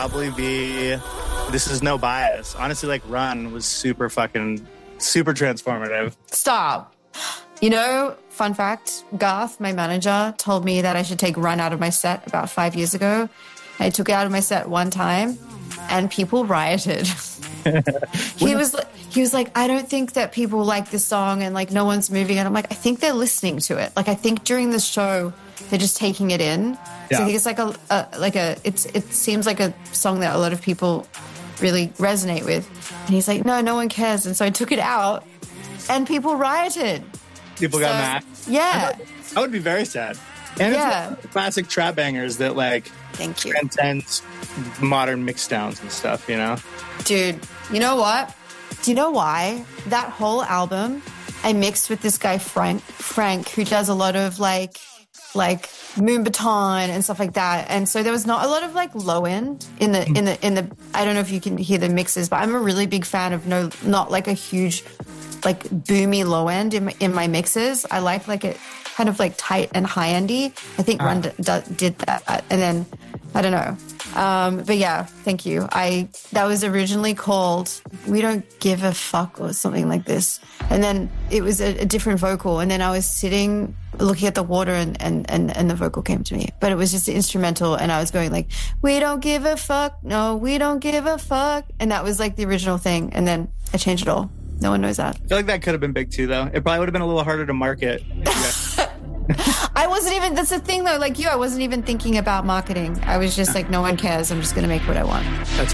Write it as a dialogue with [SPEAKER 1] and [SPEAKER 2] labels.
[SPEAKER 1] probably be This Is No Bias. Honestly, like Run was super transformative.
[SPEAKER 2] Stop. Fun fact, Garth, my manager, told me that I should take Run out of my set about 5 years ago. I took it out of my set one time and people rioted. He was like, I don't think that people like this song and like no one's moving. And I'm like, I think they're listening to it. Like, I think during the show, they're just taking it in.
[SPEAKER 1] Yeah.
[SPEAKER 2] So I think it's it seems like a song that a lot of people really resonate with. And he's like, no one cares. And so I took it out and people rioted.
[SPEAKER 1] People got mad.
[SPEAKER 2] Yeah.
[SPEAKER 1] I would be very sad. And it's one of the classic trap bangers that like
[SPEAKER 2] Thank you.
[SPEAKER 1] transcends modern mixdowns and stuff,
[SPEAKER 2] Dude, you know what? Do you know why? That whole album I mixed with this guy Frank, who does a lot of like Moonbaton and stuff like that. And so there was not a lot of like low end in the I don't know if you can hear the mixes, but I'm a really big fan of not like a huge like boomy low end in my mixes. I like it kind of like tight and high endy. I think Run did that, and then I don't know. But yeah, thank you. That was originally called We Don't Give a Fuck or something like this, and then it was a different vocal, and then I was sitting looking at the water and the vocal came to me, but it was just the instrumental, and I was going like, we don't give a fuck, no, we don't give a fuck, and that was like the original thing, and then I changed it all. No one knows that.
[SPEAKER 1] I feel like that could have been big too, though. It probably would have been a little harder to market.
[SPEAKER 2] I wasn't even, that's the thing though, like you, I wasn't even thinking about marketing. I was just like, no one cares. I'm just going to make what I want.
[SPEAKER 1] That's